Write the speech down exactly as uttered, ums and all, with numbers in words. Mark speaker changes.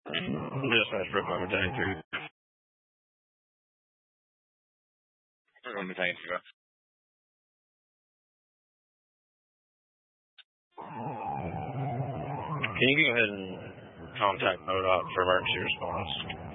Speaker 1: Dispatch Brooklyn Battalion three. Brooklyn Battalion three. Can you go ahead and contact MoDOT for emergency response?